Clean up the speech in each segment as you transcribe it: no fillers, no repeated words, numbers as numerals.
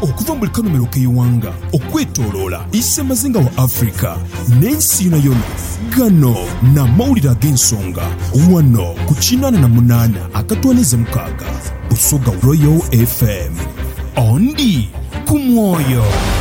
okuva mu kanomero k'eiwanga okwetooloola issa mazinga wa Afrika n'ensi yonna gano n'amawulire ag'ensonga wano ku 88.6 Busoga Royal FM ondi ku mwoyo.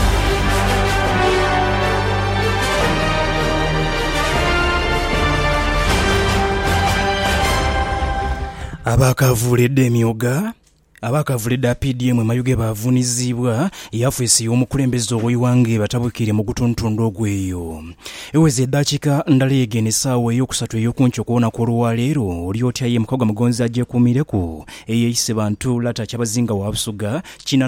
Abakavulidde emyoga abakavulidde PDM Mayuge bavunizibwa yafesi y'omukulembeze ow'eiwanga batabukire mu gutuntundu ogweyo. Eweze eddakiika ndala egenesaawa ey'okusatu ey'okunkyo kuwona kw'olwaleero olyotya ye Mukaga Mugonzi agyeekuumireko eyeyise bantu lata kyabazinga wa Busoga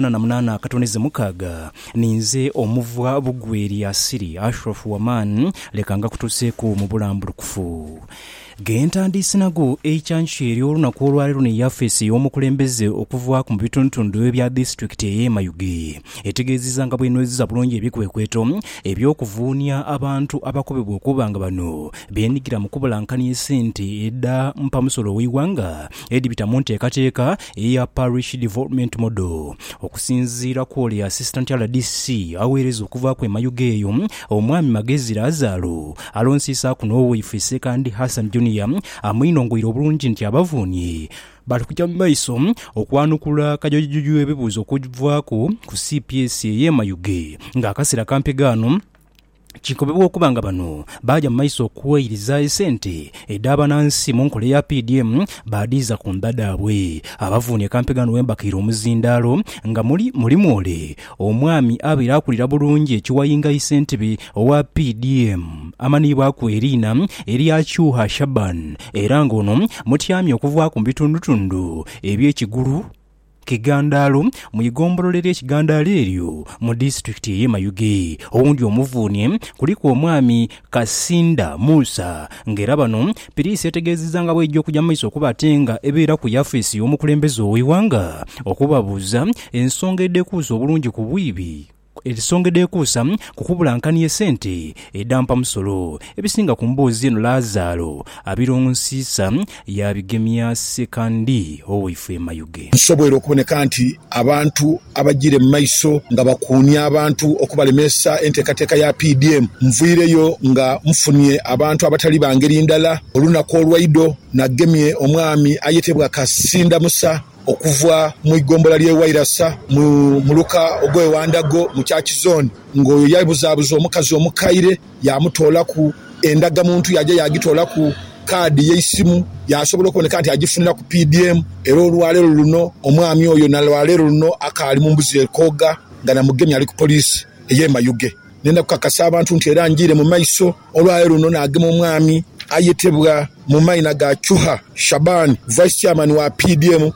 88.6 ninze omuvwa bugweri asiri Ashraf Waman lekanga kutuseeko mu bulambulukufu. Gentandise nago ekyanki ery'olunaku olwaleero ne yafesi y'omukulembeze okuva ku bituntundu ebya district y'e Mayuge etegeezezanga bw'enoozeza bulungi ebikwekweto eby'okuvuunya abantu abakubibwa okubanga bano beenyigira mu kubulankanya ssente edda mpamusolo w'eiwanga edibita mu nteekateeka eya Parish Development Model okusinziira ku oli Assistant RDC aweereza okuva ku Mayuge eyo omwami Magezi Lazaro alonsiisa kuno wifise kandi Hassan amwinongwira obulungi nti abavuunye batukujja mu maiso okwanukula kajojuju ebibuuzo okuvaako ku CPS y'e Mayuge ng'akaseera kampegaano kikobebwa okubanga bano bajja mu maiso okuweyiriza esente eddabanansi mu nkole ya PDM baadiiza ku ndadaabwe abavuunye kampegano wembakira omuzindaalo nga mulimu ole omwami abeera akulira bulungi ekiwayinga isentebe owa PDM amanibwa ku eriina eryakyuha Shaban era ng'ono mutyamye okuva ku bitundutundu eby'ekigulu Kigandaalo mu igombolero ly'ekigandaalo eryo mu district y'e Mayuge owundi omuvuunye kuliko omwami Kasinda Musa ng'era bano piriisi etegeezezanga bw'ejja okujja mu maiso okubatenga ebeera ku yafeesi y'omukulembeze ow'eiwanga okubabuuza ensonga eddekuusa obulungi ku bwibi erisongedde ekuusa kukubulankanya esente edampa musolo ebisinga ku mboozi eno Lazaro abironsiisa yabigemya sekandi owaife Mayuge. Nsobwera okuboneka nti abantu abagire mu maiso nga bakuunya abantu okubalemesa enteekateeka ya PDM nviireyo nga mufunye abantu abatali bangeri ndala olunaku olwaido nagemye omwami ayitibwa Kasinda Musa okuva mu igombola ly'ewairasa mu luka ogwewandago mu kyakizoni ng'oyo yabuzaabuza omukazi omukaire yamutoola ku endaga muntu yajja yagitoola ku kaadi y'essimu yasobola okuboneka nti agifunira ku PDM era olwaleero luno omwami oyo nalwaleero luno akaali mu mbuzi ekooga nga namugemye ali ku poliisi ey'e Mayuge. Nenda kukakasa abantu nti era ngiire mu maiso olwaleero luno n'agema omwami ayitibwa mu mayina ga Chuha Shaban vice chairman wa PDM.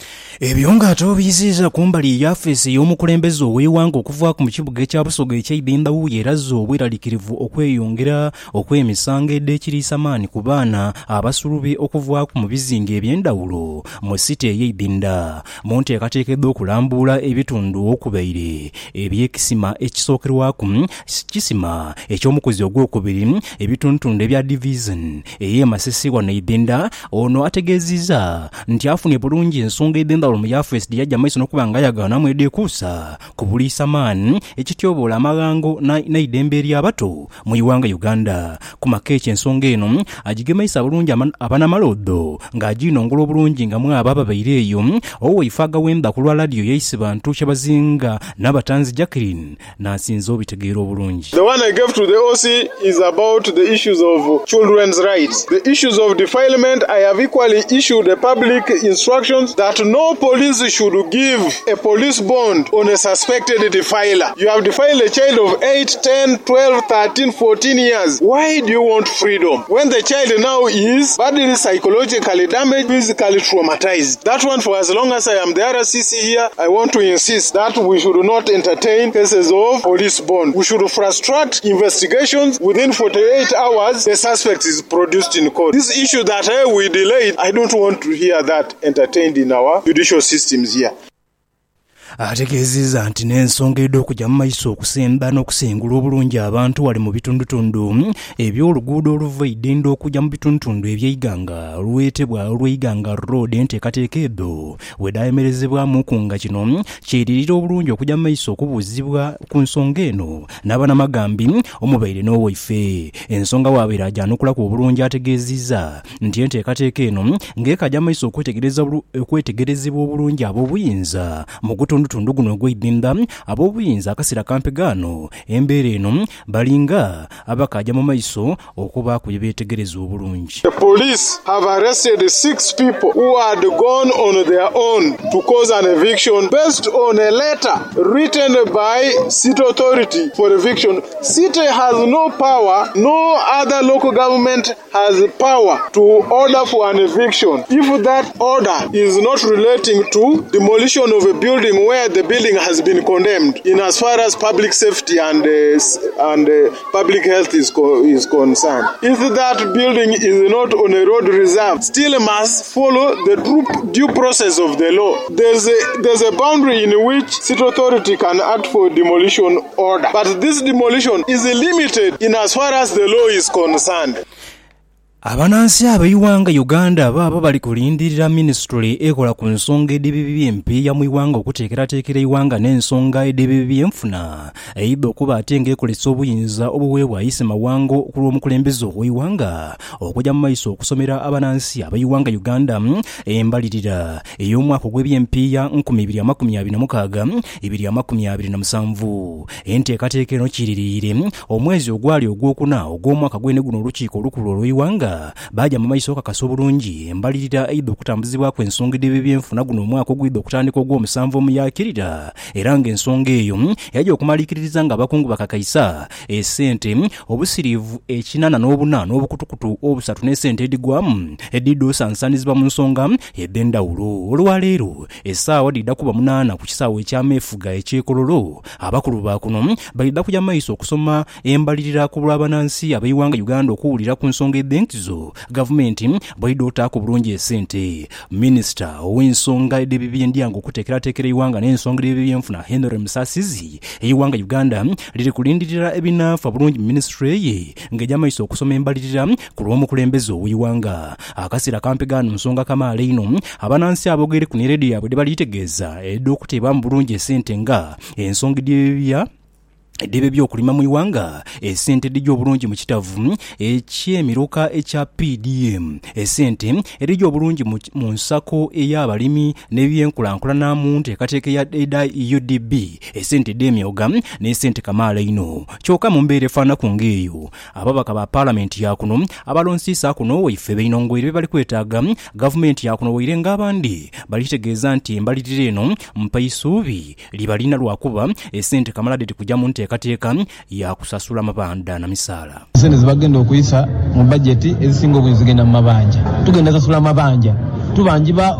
Ebyo ng'ate obiyiziza kumbali yafeesi y'omukulembeze ow'eiwanga okuva ku kibuga ekya Busoga eky'Ibinda wuuyo eraza obweraliikirivu okweyongera okw'emisango eddeekiriisa maani ku baana abasulube okuva ku mu bizinga eby'endawulo mu site ey'Ibinda mu nteekateekeddwa okulambuula ebitundu okubaire eby'ekisima ekisookerwaku kisima eky'omukozi ogwokubiri ebitundu ebya division ey'e Masisi wano Ibinda ono ategeezezza nti afunye bulungi ensonga edenda mu yafeesi yajja maiso n'okuba nga ayagala mwedekuusa ku buliisa maani ekityobola amagango n'eidembe ery'abato mu iwanga Uganda ku makeeki ensonga eno agigemesa bulungi abanamalodo ng'aginongola obulungi nga mwaba babaire eyo owaifaga wenda ku lwa radio yeyise bantu kyabazinga n'abatanzi Jacqueline n'asinza obitegeera obulungi. The one I gave to the OC is about the issues of children's rights. The issues of defilement, I have equally issued a public instructions that no police should give a police bond on a suspected defiler. You have defiled a child of 8, 10, 12, 13, 14 years. Why do you want freedom? When the child now is badly psychologically damaged, physically traumatized. That one, for as long as I am the RCC here, I want to insist that we should not entertain cases of police bond. We should frustrate investigations within 48 hours. The suspect is produced in court. This issue that we delayed, I don't want to hear that entertained in our judicial systems here. ategeezezza nti n'ensonga edda okujja mu maaso okusemba n'okusengula obulungi abantu wali mu bitundutundu eby'oluguudo oluva Idende okujja mu bitundutundu eby'Iganga olwetebwa olw'Iganga Road enteekateeka eddo wedaayemerezebwamu nga kino kyeririra obulungi okujja mu maaso okubuuzibwa ku nsonga eno n'abanamagambi omubaire n'owaife ensonga wabeera ajjanukula ku obulungi ategeezezza nti enteekateeka eno ng'ekajja mu maaso okwetegerezebwa obulungi ab'obuyinza mu gutundutundu guno ogw'Idinda ab'obuyinza akaseera kampegaano embeera eno balinga abakajja mu maaso okuba ku beetegereza obulungi. The police have arrested 6 people who had gone on their own to cause an eviction based on a letter written by city authority for eviction. City has no power, no other local government has power to order for an eviction if that order is not relating to demolition of a building where the building has been condemned in as far as public safety and public health is concerned. If that building is not on a road reserve, still must follow the due process of the law. There's a boundary in which city authority can act for demolition order, but this demolition is limited in as far as the law is concerned. Abanansi abayiwanga Uganda baba bali kulindirira ministry ekola ku nsonga edibibi empiya mu iwanga okuteekerateekera iwanga n'ensonga edibibi enfuna eiba okuba ate ng'ekolesa obuyinza obuweebwa ayise mawango ku lw'omukulembeze ow'iwanga okujja mu maaso okusomera abanansi abayiwanga Uganda embalirira ey'omwaka gw'ebyempiya 2026-2027 enteekateeka eno kiririre omwezi ogwali ogwokuna ogw'omwaka gwene guno olukiiko olukulu olw'iwanga bajja mu maaso kakasa obulungi embalirira eiba okutambuzibwa kw'ensonga ed'ebyenfuna guno omwaka ogwidde okutandika ogw'omusanvu omuyakirira era ng'ensonga eyo yajja okumalikiririza nga abakungu bakakayisa esente obusiriivu 84 n'obukutukutu 3 n'esente edigwamu edidde osansanizibwa mu nsonga eb'endawulo olwaleero essaawa lidda kuba 8 ku kisaawe ekyameefuga ekyekololo abakulu baakuno balidda kujja mu maaso okusoma embalirira ku lw'abanansi abayiwanga Uganda okuwulira ku nsonga ed'enkizo gavumenti bw'edda otaako bulungi esente. Minisita ow'ensonga ed'ebibi endyango okuteekerateekera iwanga n'ensonga ed'ebyenfuna Henry Musasizi eyiwanga Uganda liri kulindirira ebinaafa bulungi ministry ye ng'ejja maaso okusoma embalirira ku lw'omukulembeze ow'iwanga akaseera kampegaano nsonga kamaala eno abanansi aboogere ku neredio yabwe balitegeeza edda okuteebwa mu bulungi esente nga ensonga edebe by'okulima mu iwanga esente dijja obulungi mu kitavu eky'emiruka ekya PDM esente erijja obulungi mu nsako ey'abalimi n'ebyenkulankulana mu nteekateeka ya UDB esente d'emyoga n'esente kamaala ino kyokka mu mbeera efaanako ng'eyo ababaka ba paalamenti yakuno abalonsiisa kuno waife beinongoire be bali kwetaaga gavumenti yakuno waire ng'abandi balitegeeza nti embalirira eno mpaisuubi libalina lwakuba esente kamaala tekujja mu nteekateeka ya kusasula mabanda na misaala. Sente zibagenda okuyisa mu budget ezisinga obungi zigenda mu mabanja. Tugenda sasula mabanja. Tubanjiba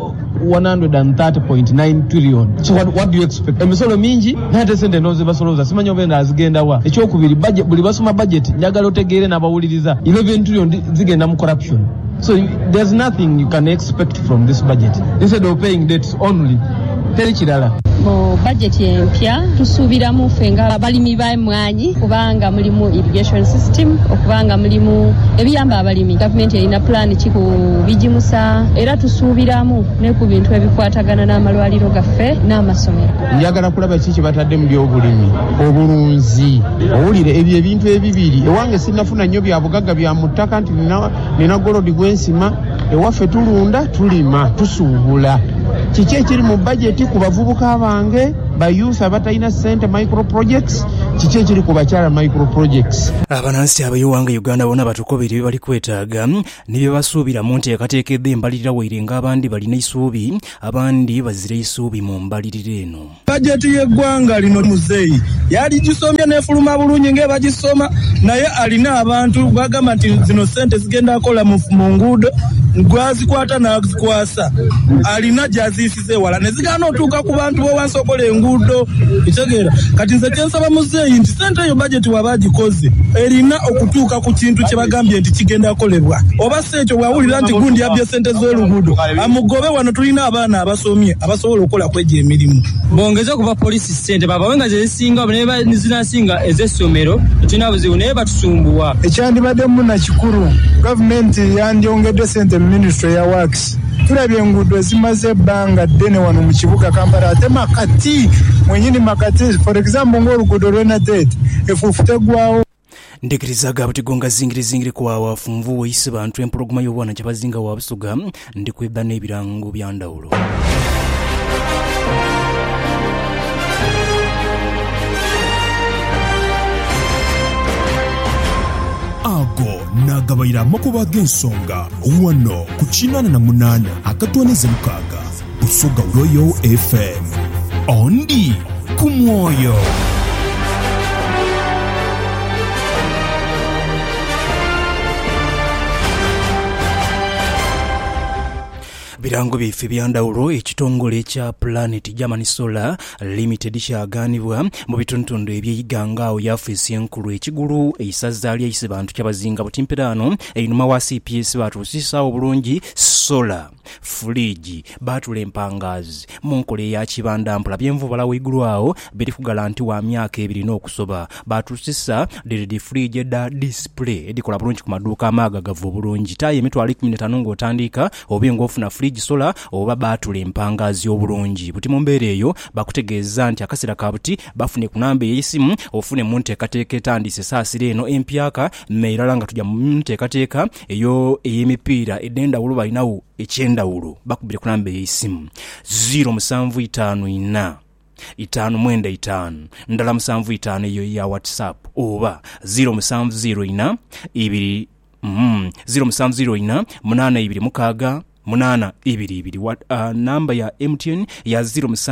130.9 trillion. So what do you expect? Emisolo mingi nate sente noze basoloza simanyo benda azigenda wa. Ekyokubiri budget buli basoma budget njagala otegeere n'abawuliriza 11 trillion zigenda mu corruption. So there's nothing you can expect from this budget. Instead of paying debts only, teri kirala. Mu budget empya tusuubiramu fenga abalimi b'emwanyi kubanga mulimu irrigation system okubanga mulimu ebiyamba abalimi. Gavumenti erina plan ki ku bijimusa era tusuubiramu ne ku bintu ebikwatagana n'amalwaliro gaffe n'amasomero. Njagala kulaba kiki batadde mu by'obulimi obulunzi owulire ebyo ebintu ebibiri ewange sinafuna nnyo bya bugagga bya mu ttaka nti nina golodi gw'ensima ewaffe tulunda tulima tusuubula. Kiki ekiri mu budget ku bavubuka bange bayusa abatalina ssente micro projects kiki ekiri ku bakyala micro projects. Abanansi abayiwanga Uganda bonna batukobere bye bali kwetaaga ne bye basuubira mu nteekateeka embalirira waire ng'abandi balina isuubi abandi bazira isuubi mu mbalirira eno. Budget y'eggwanga lino muzeeyi yali gisomye n'efuluma bulungi ng'ebagisoma naye alina abantu bagamba nti zino ssente zigenda akola mu nguudo gwazikwata n'azikwasa alina gyaziyisiza ewala ne zigaana otuuka ku bantu bowansi okola enguudo kitegeera kati nze kyensaba muzeeyi nti sente eyo bajeti waba agikoze erina okutuuka ku kintu kye bagambye nti kigenda kolebwa oba si ekyo bwawulira nti gundi yabbye sente z'oluguudo amugobe wano tulina abaana abasomye abasobola okukola kwegyo emirimu bongeze okuva polisi sente babawe nga zezisinga naye nizinasinga ez'essomero tulina buzibu naye batusumbuwa ekyandibaddemu na kikulu gavumenti yandyongedde sente mu ministry ya works tulabye enguudo ezimaze ebbanga ddene wano mu kibuga Kampala ate makati mwenyini makati for example ng'oluguudo lw'enadete efuufu teggwawo ndikirizaga butigonga zingiri kwa funvu isi bantu empologoma y'obwana kyabazinga wa Busoga ndikweba n'ebirango bya ndawulo ago nagabayira amakuba g'ensonga wano ku 88 akatwaneze mukaga Busoga Royal FM ondi ku mwoyo birango bife byandawulo ekitongole ekya Planet German Solar Limited kyaganibwa mu bituntundu ebyeyigangaawo yafeesi enkulu ekigulu eisaza ly'eyise bantu kyabazinga butimperano einuma wa CPS batuusisa obulungi solar fridge batula empangazi mu nkola eya kibanda mpula byenvubala waigulu awo biri kugala nti wa myaka 2 n'okusoba batuusisa LED fridge edda display edikola bulungi ku maduuka amaagagavu obulungi tayi emitwalo 15 ng'otandika oba ng'ofuna fridge solar oba batula empangazi obulungi buti mu mbeera eyo bakutegeeza nti akasera kabuti bafune ku namba ey'essimu ofune mu nteekateeka etandise saasira eno empyaka meerala nga tujja mu nteekateeka eyo ey'emipiira eddendawulo balinawo ekyendawulo bakubire ku namba ey'essimu 0754 595 ndala 75 eyo ya WhatsApp oba 0704 0704 826 namba ya MTN ya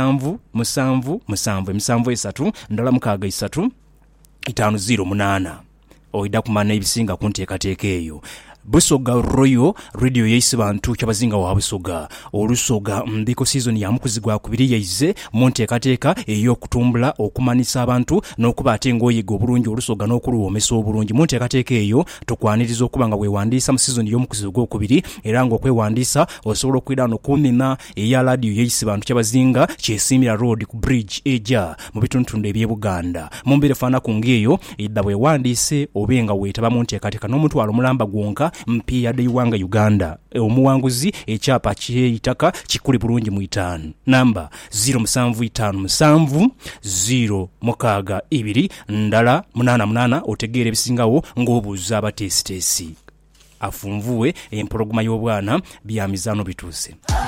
0777 ndala mukaga 3 508 oida kumana ebisinga kunteekateeka eyo Busoga Royal Radio yeyise bantu kyabazinga wa Busoga olusoga mbiko season ya mukuzigwa kubiri yeize monteekateeka eyo kutumbula okumanisa abantu n'okuba ate ng'oyiga obulungi olusoga n'okuluwomesa obulungi monteekateeka eyo tukwaniriza okuba nga weewandiisa mu season y'omukuzigwa okubiri era ng'okwewandiisa osobola okwira n'okunina eya radio yeyise bantu kyabazinga Kyesiimira Road ku bridge eja mu bituntundu eby'Ebuganda mu mbeera efaanako ng'eyo edda bwewandiise obenga weetaba monteekateeka n'omutwalo mulamba gwonka mpiya de Iwanga Uganda omuwanguzi ekyapa ky'eitaka kikuli bulungi mu 5 namba 0757 062 ndala 88 otegeera ebisingawo ng'obuuza abateesiteesi afunvuwe empologoma y'obwana bya mizano bituuse